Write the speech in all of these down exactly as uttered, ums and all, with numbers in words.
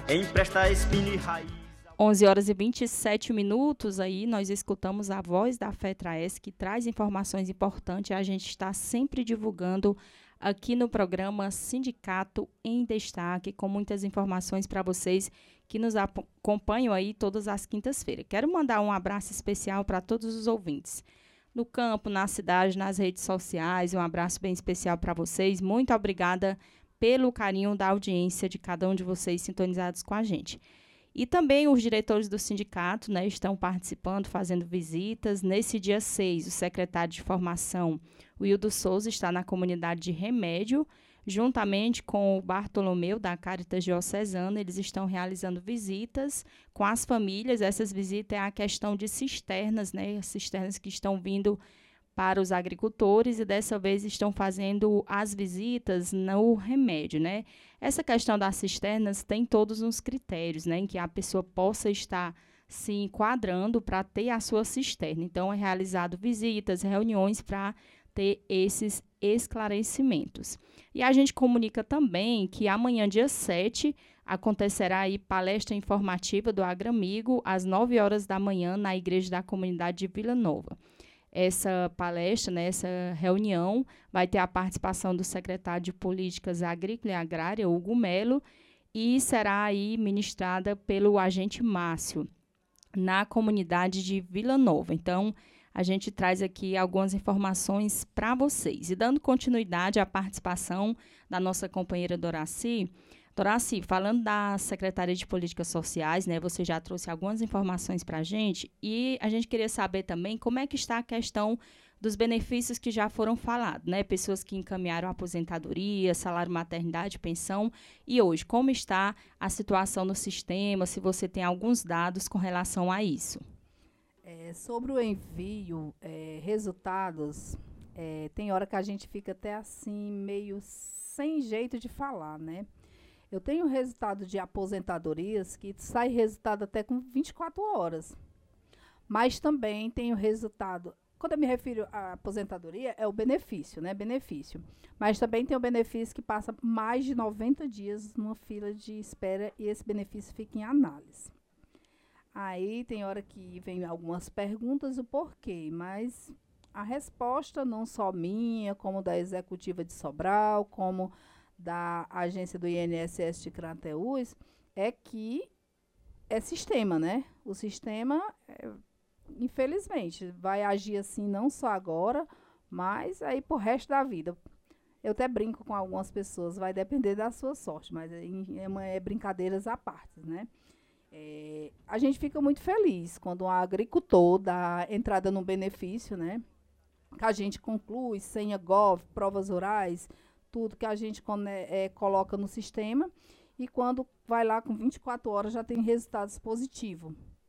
empresta espinho e raiz. onze horas e vinte e sete minutos, aí nós escutamos a voz da FETRAES, que traz informações importantes. A gente está sempre divulgando aqui no programa Sindicato em Destaque, com muitas informações para vocês que nos acompanham aí todas as quintas-feiras. Quero mandar um abraço especial para todos os ouvintes. No campo, na cidade, nas redes sociais, um abraço bem especial para vocês. Muito obrigada pelo carinho da audiência de cada um de vocês sintonizados com a gente. E também os diretores do sindicato, né, estão participando, fazendo visitas. Nesse dia seis, o secretário de Formação, Wildo Souza, está na comunidade de Remédio, juntamente com o Bartolomeu, da Caritas Diocesana. Eles estão realizando visitas com as famílias. Essas visitas é a questão de cisternas, né, cisternas que estão vindo para os agricultores, e dessa vez estão fazendo as visitas no Remédio, né? Essa questão das cisternas tem todos os critérios, né, em que a pessoa possa estar se enquadrando para ter a sua cisterna. Então, é realizado visitas, reuniões para ter esses esclarecimentos. E a gente comunica também que amanhã, dia sete, acontecerá aí palestra informativa do Agramigo, às nove horas da manhã, na Igreja da Comunidade de Vila Nova. Essa palestra, né, essa reunião, vai ter a participação do secretário de Políticas Agrícola e Agrária, Hugo Melo, e será aí ministrada pelo agente Márcio, na comunidade de Vila Nova. Então, a gente traz aqui algumas informações para vocês. E dando continuidade à participação da nossa companheira Doraci, Doraci, falando da Secretaria de Políticas Sociais, né, você já trouxe algumas informações para a gente, e a gente queria saber também como é que está a questão dos benefícios que já foram falados, né? Pessoas que encaminharam aposentadoria, salário maternidade, pensão, e hoje, como está a situação no sistema, se você tem alguns dados com relação a isso. É, sobre o envio, é, resultados, é, tem hora que a gente fica até assim, meio sem jeito de falar, né? Eu tenho resultado de aposentadorias que sai resultado até com vinte e quatro horas. Mas também tenho resultado, quando eu me refiro à aposentadoria, é o benefício, né? Benefício. Mas também tem o benefício que passa mais de noventa dias numa fila de espera e esse benefício fica em análise. Aí tem hora que vem algumas perguntas, o porquê, mas a resposta não só minha, como da executiva de Sobral, como da agência do I N S S de Crateús, é que é sistema, né? O sistema, é, infelizmente, vai agir assim não só agora, mas aí pro resto da vida. Eu até brinco com algumas pessoas, vai depender da sua sorte, mas é, é brincadeiras à parte, né? É, a gente fica muito feliz quando um agricultor dá entrada no benefício, né? Que a gente conclui, senha Gov, provas orais, tudo que a gente é, coloca no sistema, e quando vai lá com vinte e quatro horas já tem resultados positivos.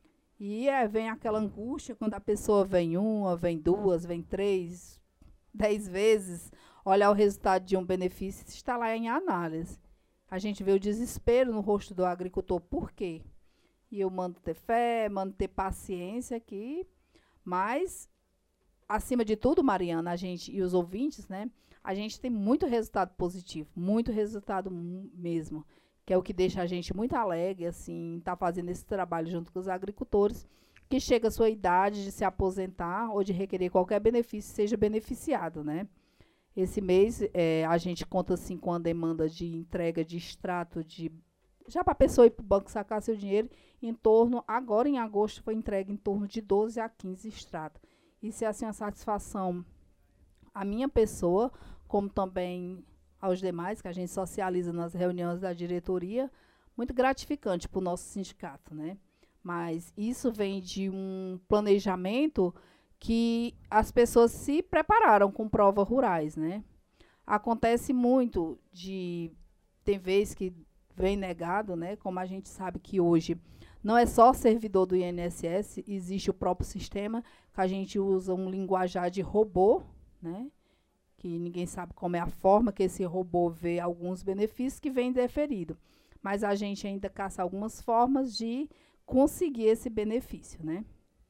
E é, vem aquela angústia quando a pessoa vem uma, vem duas, vem três, dez vezes, olhar o resultado de um benefício está lá em análise. A gente vê o desespero no rosto do agricultor, por quê? E eu mando ter fé, mando ter paciência aqui, mas, acima de tudo, Mariana, a gente e os ouvintes, né? A gente tem muito resultado positivo, muito resultado mesmo, que é o que deixa a gente muito alegre, assim, estar tá fazendo esse trabalho junto com os agricultores, que chega a sua idade de se aposentar ou de requerer qualquer benefício, seja beneficiado, né? Esse mês, é, a gente conta, assim, com a demanda de entrega de extrato, de já para a pessoa ir para o banco sacar seu dinheiro, em torno, agora em agosto, foi entregue em torno de doze a quinze extratos. Isso é, assim, uma satisfação a minha pessoa, como também aos demais, que a gente socializa nas reuniões da diretoria, muito gratificante para o nosso sindicato, né? Mas isso vem de um planejamento que as pessoas se prepararam com provas rurais, né? Acontece muito de... Tem vezes que vem negado, né? Como a gente sabe que hoje não é só servidor do I N S S, existe o próprio sistema, que a gente usa um linguajar de robô, né? Que ninguém sabe como é a forma que esse robô vê alguns benefícios que vem deferido. Mas a gente ainda caça algumas formas de conseguir esse benefício, né?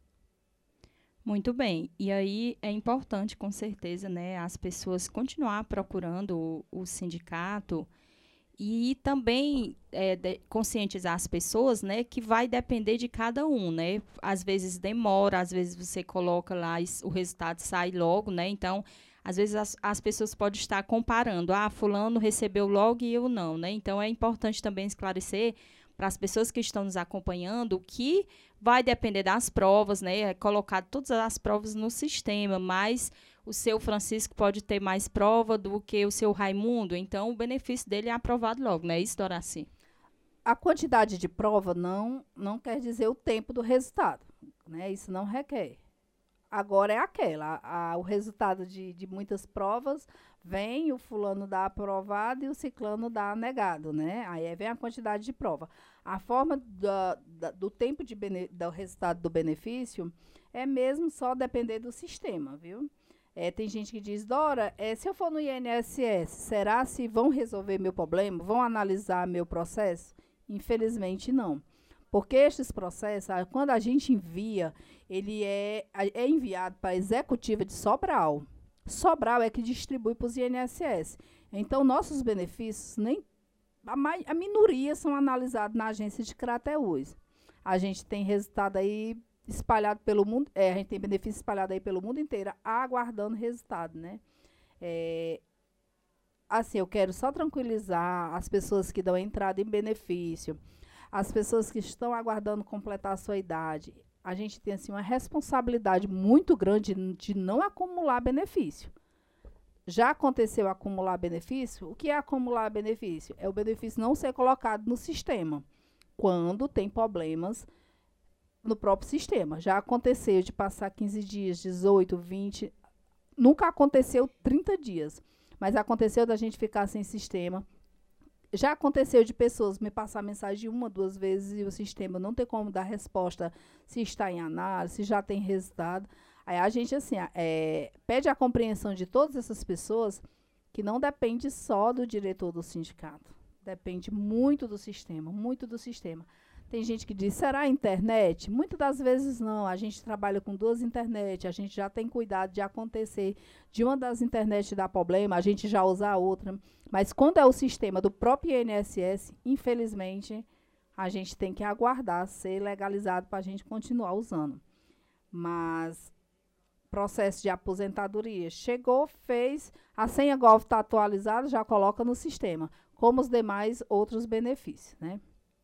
Muito bem. E aí é importante, com certeza, né, as pessoas continuar procurando o, o sindicato e também é, de, conscientizar as pessoas, né, que vai depender de cada um, né? Às vezes demora, às vezes você coloca lá e o resultado sai logo, né? Então, às vezes as, as pessoas podem estar comparando, ah, fulano recebeu logo e eu não, né? Então, é importante também esclarecer para as pessoas que estão nos acompanhando que vai depender das provas, né? É colocado todas as provas no sistema, mas o seu Francisco pode ter mais prova do que o seu Raimundo, então o benefício dele é aprovado logo, não é isso, Doraci? A quantidade de prova não, não quer dizer o tempo do resultado, né? Isso não requer. Agora é aquela, a, a, o resultado de, de muitas provas vem, o fulano dá aprovado e o ciclano dá negado, né? Aí vem a quantidade de prova. A forma da, da, do tempo de bene, do resultado do benefício é mesmo só depender do sistema, viu? É, tem gente que diz, Dora, é, se eu for no I N S S, será se vão resolver meu problema? Vão analisar meu processo? Infelizmente, não. Porque estes processos, quando a gente envia, ele é, é enviado para a executiva de Sobral. Sobral é que distribui para os I N S S. Então, nossos benefícios, nem a, mai, a minoria são analisados na agência de Crateús. A gente tem resultado aí espalhado pelo mundo, é, a gente tem benefício espalhado aí pelo mundo inteiro, aguardando resultado, né? É, assim, eu quero só tranquilizar as pessoas que dão entrada em benefício, as pessoas que estão aguardando completar a sua idade. A gente tem assim, uma responsabilidade muito grande de não acumular benefício. Já aconteceu acumular benefício? O que é acumular benefício? É o benefício não ser colocado no sistema, quando tem problemas no próprio sistema. Já aconteceu de passar quinze dias, dezoito, vinte, nunca aconteceu trinta dias, mas aconteceu da gente ficar sem sistema. Já aconteceu de pessoas me passar mensagem uma, duas vezes e o sistema não ter como dar resposta se está em análise, se já tem resultado. Aí a gente assim, é, pede a compreensão de todas essas pessoas que não depende só do diretor do sindicato. Depende muito do sistema, muito do sistema. Tem gente que diz, será a internet? Muitas das vezes não. A gente trabalha com duas internet, a gente já tem cuidado de acontecer de uma das internet dar problema, a gente já usa a outra. Mas quando é o sistema do próprio I N S S, infelizmente, a gente tem que aguardar ser legalizado para a gente continuar usando. Mas processo de aposentadoria chegou, fez, a senha Gov está atualizada, já coloca no sistema, como os demais outros benefícios, né?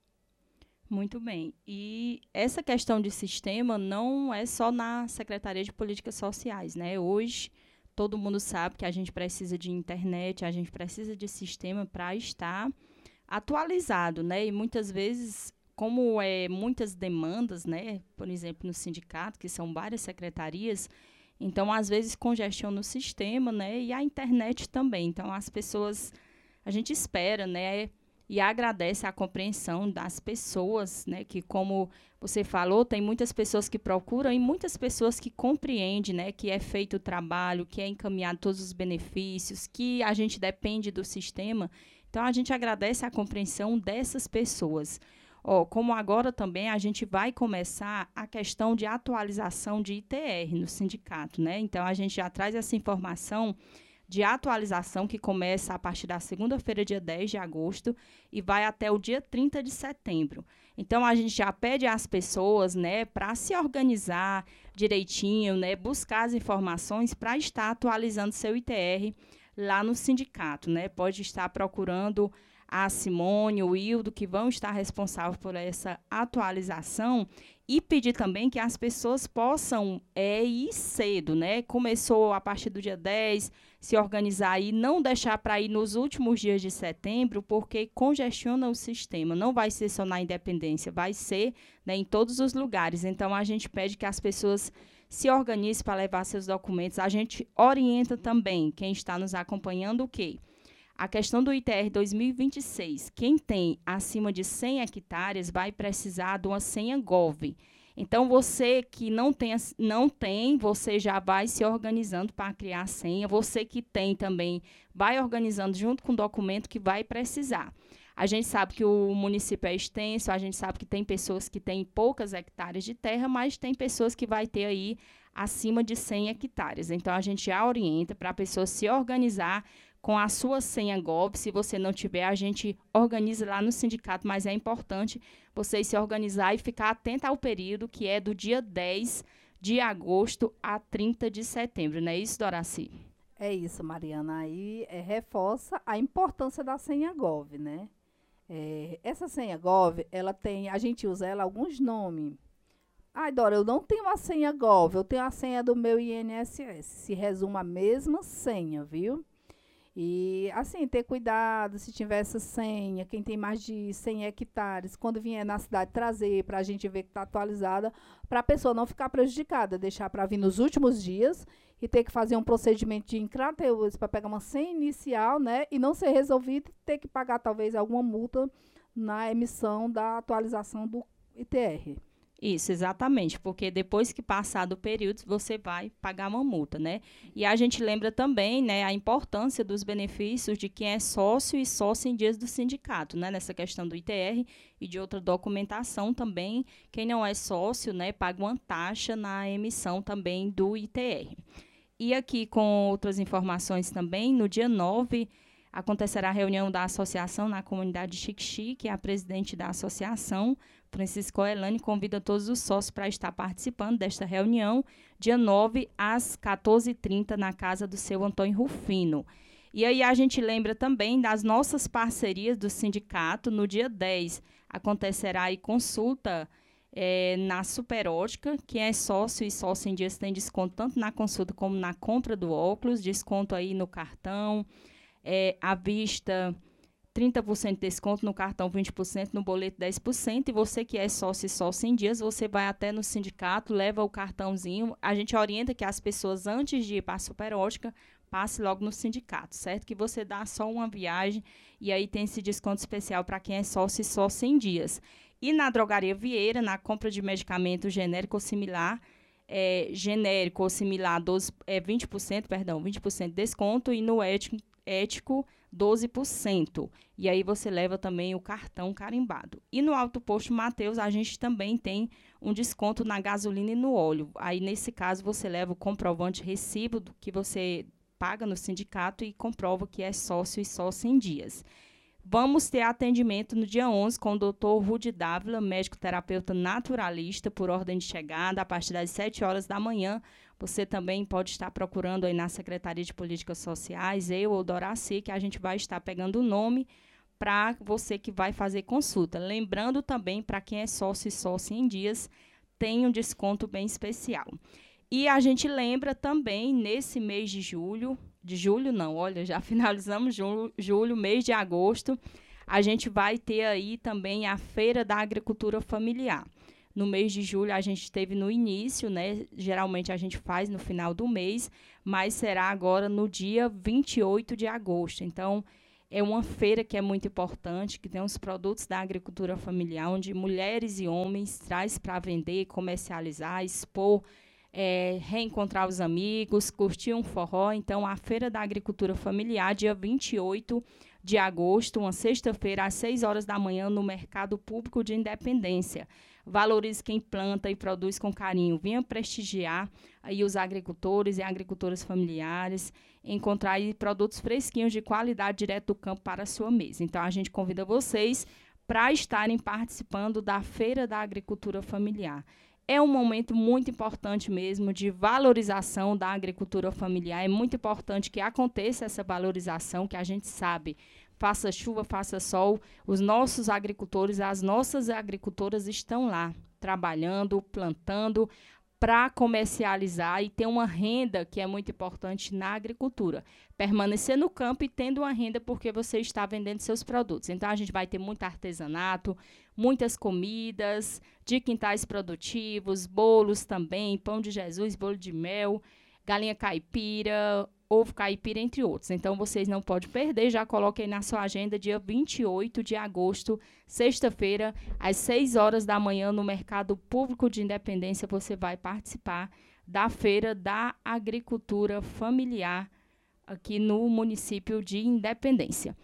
Muito bem. E essa questão de sistema não é só na Secretaria de Políticas Sociais, né? Hoje, todo mundo sabe que a gente precisa de internet, a gente precisa de sistema para estar atualizado, né? E muitas vezes, como é muitas demandas, né? Por exemplo, no sindicato, que são várias secretarias, então, às vezes, congestiona o sistema, né? E a internet também. Então, as pessoas, a gente espera, né? E agradece a compreensão das pessoas, né, que, como você falou, tem muitas pessoas que procuram e muitas pessoas que compreendem, né, que é feito o trabalho, que é encaminhado todos os benefícios, que a gente depende do sistema. Então, a gente agradece a compreensão dessas pessoas. Ó, como agora também a gente vai começar a questão de atualização de I T R no sindicato, né? Então, a gente já traz essa informação de atualização que começa a partir da segunda-feira, dia dez de agosto, e vai até o dia trinta de setembro. Então, a gente já pede às pessoas, né, para se organizar direitinho, né, buscar as informações para estar atualizando seu I T R lá no sindicato, né? Pode estar procurando a Simone, o Hildo, que vão estar responsáveis por essa atualização, e pedir também que as pessoas possam é, ir cedo, né? Começou a partir do dia dez, se organizar e não deixar para ir nos últimos dias de setembro, porque congestiona o sistema. Não vai ser só na Independência, vai ser, né, em todos os lugares. Então, a gente pede que as pessoas se organizem para levar seus documentos. A gente orienta também quem está nos acompanhando o quê? A questão do I T R dois mil e vinte e seis, quem tem acima de cem hectares vai precisar de uma senha Gov. Então, você que não tem, não tem, você já vai se organizando para criar a senha. Você que tem também, vai organizando junto com o documento que vai precisar. A gente sabe que o município é extenso, a gente sabe que tem pessoas que têm poucas hectares de terra, mas tem pessoas que vai ter aí acima de cem hectares. Então, a gente já orienta para a pessoa se organizar com a sua senha Gov. Se você não tiver, a gente organiza lá no sindicato, mas é importante vocês se organizar e ficar atento ao período, que é do dia dez de agosto a trinta de setembro. Não é isso, Doraci? É isso, Mariana. Aí é, reforça a importância da senha Gov, né? É, essa senha Gov, ela tem, a gente usa ela alguns nomes. Ai, Dora, eu não tenho a senha Gov, eu tenho a senha do meu I N S S. Se resume a mesma senha, viu? E, assim, ter cuidado se tiver essa senha, quem tem mais de cem hectares, quando vier na cidade trazer para a gente ver que está atualizada, para a pessoa não ficar prejudicada, deixar para vir nos últimos dias e ter que fazer um procedimento de encrateus para pegar uma senha inicial, né, e não ser resolvido, ter que pagar talvez alguma multa na emissão da atualização do I T R. Isso, exatamente, porque depois que passar do período, você vai pagar uma multa, né? E a gente lembra também, né, a importância dos benefícios de quem é sócio e sócio em dias do sindicato, né? Nessa questão do I T R e de outra documentação também, quem não é sócio, né, paga uma taxa na emissão também do I T R. E aqui com outras informações também, no dia nove, acontecerá a reunião da associação na comunidade de Xique-Xique, que é a presidente da associação, Francisco Elane, convida todos os sócios para estar participando desta reunião, dia nove, às quatorze e trinta, na casa do seu Antônio Rufino. E aí a gente lembra também das nossas parcerias do sindicato. No dia dez, acontecerá aí consulta é, na Superótica. Quem é sócio e sócio em dias tem desconto tanto na consulta como na compra do óculos, desconto aí no cartão, é, à vista, trinta por cento de desconto no cartão, vinte por cento no boleto, dez por cento. E você que é sócio e sócio em dias, você vai até no sindicato, leva o cartãozinho. A gente orienta que as pessoas, antes de ir para a Superótica, passe logo no sindicato, certo? Que você dá só uma viagem e aí tem esse desconto especial para quem é sócio e sócio em dias. E na Drogaria Vieira, na compra de medicamento genérico ou similar, é, genérico ou similar, doze, é, vinte por cento, perdão, vinte por cento de desconto, e no ético, ético doze por cento. E aí você leva também o cartão carimbado. E no Alto Posto Mateus, a gente também tem um desconto na gasolina e no óleo. Aí, nesse caso, você leva o comprovante recibo do que você paga no sindicato e comprova que é sócio e sócio em dias. Vamos ter atendimento no dia onze com o doutor Rudy Dávila, médico terapeuta naturalista, por ordem de chegada, a partir das sete horas da manhã. Você também pode estar procurando aí na Secretaria de Políticas Sociais, eu ou Doraci, que a gente vai estar pegando o nome para você que vai fazer consulta. Lembrando também, para quem é sócio e sócio em dias, tem um desconto bem especial. E a gente lembra também, nesse mês de julho, de julho não, olha, já finalizamos julho, julho, mês de agosto, a gente vai ter aí também a Feira da Agricultura Familiar. No mês de julho, a gente teve no início, né? Geralmente a gente faz no final do mês, mas será agora no dia vinte e oito de agosto. Então, é uma feira que é muito importante, que tem os produtos da agricultura familiar, onde mulheres e homens trazem para vender, comercializar, expor, é, reencontrar os amigos, curtir um forró. Então, a Feira da Agricultura Familiar, dia vinte e oito de agosto, uma sexta-feira, às seis horas da manhã, no Mercado Público de Independência. Valorize quem planta e produz com carinho. Venha prestigiar aí os agricultores e agricultoras familiares, encontrar aí produtos fresquinhos de qualidade direto do campo para a sua mesa. Então, a gente convida vocês para estarem participando da Feira da Agricultura Familiar. É um momento muito importante mesmo de valorização da agricultura familiar. É muito importante que aconteça essa valorização, que a gente sabe, faça chuva, faça sol, os nossos agricultores, as nossas agricultoras estão lá, trabalhando, plantando, para comercializar e ter uma renda que é muito importante na agricultura. Permanecer no campo e tendo uma renda porque você está vendendo seus produtos. Então, a gente vai ter muito artesanato, muitas comidas, de quintais produtivos, bolos também, pão de Jesus, bolo de mel, galinha caipira, ovo caipira, entre outros. Então, vocês não podem perder, já coloquem na sua agenda, dia vinte e oito de agosto, sexta-feira, às seis horas da manhã, no Mercado Público de Independência, você vai participar da Feira da Agricultura Familiar, aqui no município de Independência.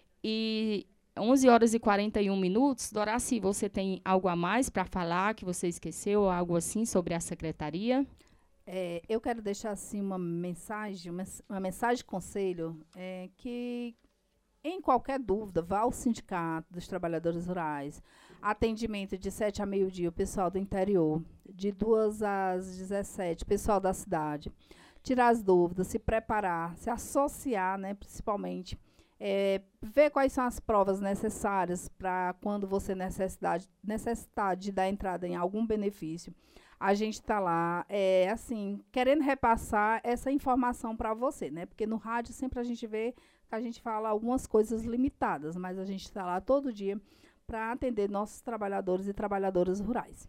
E onze horas e quarenta e um minutos, Doraci, você tem algo a mais para falar, que você esqueceu, ou algo assim, sobre a secretaria? É, eu quero deixar assim uma mensagem, uma, uma mensagem de conselho, é, que em qualquer dúvida, vá ao Sindicato dos Trabalhadores Rurais. Atendimento de sete a meio-dia, o pessoal do interior. De duas às dezessete, pessoal da cidade. Tirar as dúvidas, se preparar, se associar, né, principalmente. É, ver quais são as provas necessárias para quando você necessidade, necessitar de dar entrada em algum benefício. A gente está lá, é, assim, querendo repassar essa informação para você, né? Porque no rádio sempre a gente vê que a gente fala algumas coisas limitadas, mas a gente está lá todo dia para atender nossos trabalhadores e trabalhadoras rurais.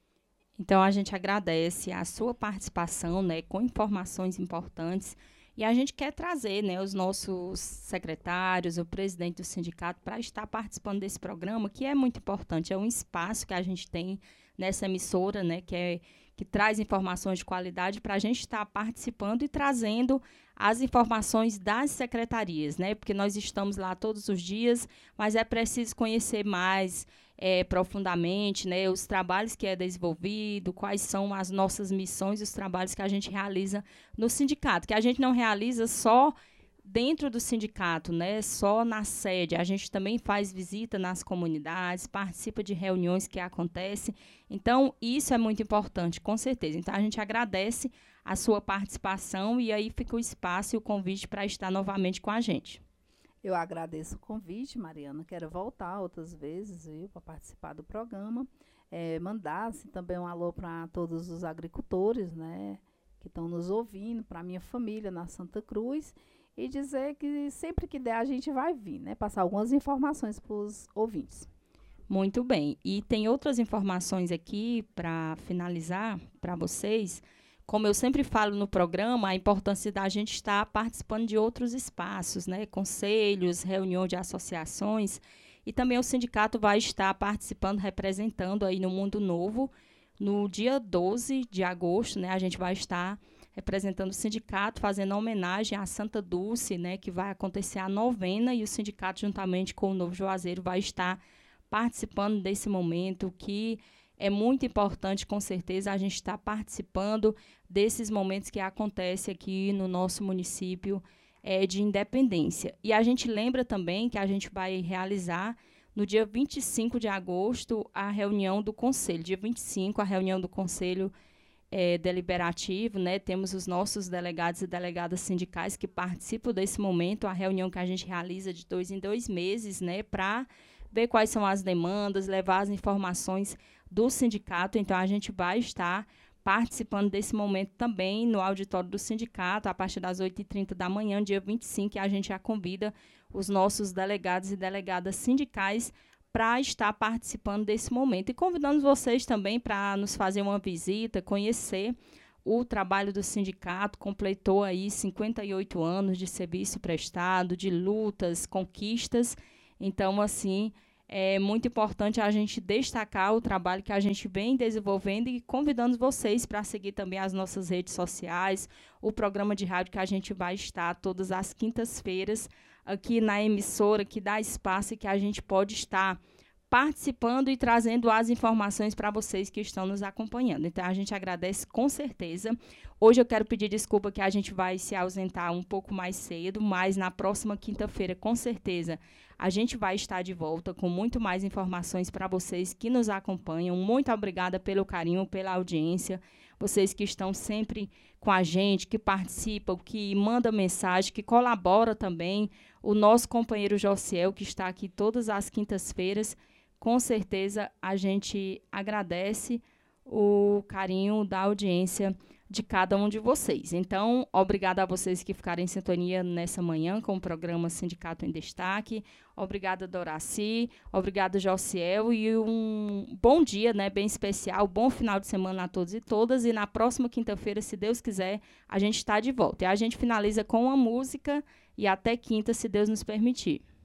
Então, a gente agradece a sua participação, né, com informações importantes. E a gente quer trazer, né, os nossos secretários, o presidente do sindicato, para estar participando desse programa, que é muito importante. É um espaço que a gente tem nessa emissora, né, que, é, que traz informações de qualidade para a gente estar participando e trazendo as informações das secretarias, né, porque nós estamos lá todos os dias, mas é preciso conhecer mais é, profundamente, né, os trabalhos que é desenvolvido, quais são as nossas missões, os trabalhos que a gente realiza no sindicato, que a gente não realiza só dentro do sindicato, né, só na sede. A gente também faz visita nas comunidades, participa de reuniões que acontecem. Então, isso é muito importante, com certeza. Então, a gente agradece a sua participação e aí fica o espaço e o convite para estar novamente com a gente. Eu agradeço o convite, Mariana. Quero voltar outras vezes, viu, para participar do programa. É, mandar assim, também um alô para todos os agricultores, né, que estão nos ouvindo, para a minha família na Santa Cruz. E dizer que sempre que der a gente vai vir, né? Passar algumas informações para os ouvintes. Muito bem. E tem outras informações aqui para finalizar para vocês. Como eu sempre falo no programa, a importância da gente estar participando de outros espaços, né? Conselhos, reuniões de associações. E também o sindicato vai estar participando, representando aí no Mundo Novo. No dia doze de agosto, né? A gente vai estar representando o sindicato, fazendo homenagem à Santa Dulce, né, que vai acontecer a novena, e o sindicato, juntamente com o Novo Juazeiro, vai estar participando desse momento, que é muito importante, com certeza, a gente estar participando desses momentos que acontecem aqui no nosso município é, de Independência. E a gente lembra também que a gente vai realizar, no dia vinte e cinco de agosto, a reunião do Conselho. Dia vinte e cinco, a reunião do Conselho É, deliberativo, né? Temos os nossos delegados e delegadas sindicais que participam desse momento, a reunião que a gente realiza de dois em dois meses, né? Para ver quais são as demandas, levar as informações do sindicato. Então, a gente vai estar participando desse momento também no auditório do sindicato, a partir das oito e trinta da manhã, dia vinte e cinco, e a gente já convida os nossos delegados e delegadas sindicais para estar participando desse momento. E convidamos vocês também para nos fazer uma visita, conhecer o trabalho do sindicato. Completou aí cinquenta e oito anos de serviço prestado, de lutas, conquistas. Então, assim, é muito importante a gente destacar o trabalho que a gente vem desenvolvendo e convidando vocês para seguir também as nossas redes sociais, o programa de rádio que a gente vai estar todas as quintas-feiras aqui na emissora, que dá espaço e que a gente pode estar participando e trazendo as informações para vocês que estão nos acompanhando. Então, a gente agradece com certeza. Hoje eu quero pedir desculpa que a gente vai se ausentar um pouco mais cedo, mas na próxima quinta-feira, com certeza, a gente vai estar de volta com muito mais informações para vocês que nos acompanham. Muito obrigada pelo carinho, pela audiência. Vocês que estão sempre com a gente, que participam, que mandam mensagem, que colaboram também. O nosso companheiro Josiel, que está aqui todas as quintas-feiras. Com certeza, a gente agradece o carinho da audiência de cada um de vocês. Então, obrigada a vocês que ficaram em sintonia nessa manhã com o programa Sindicato em Destaque. Obrigada, Doraci. Obrigada, Josiel. E um bom dia, né, bem especial, bom final de semana a todos e todas. E na próxima quinta-feira, se Deus quiser, a gente está de volta. E a gente finaliza com uma música e até quinta, se Deus nos permitir.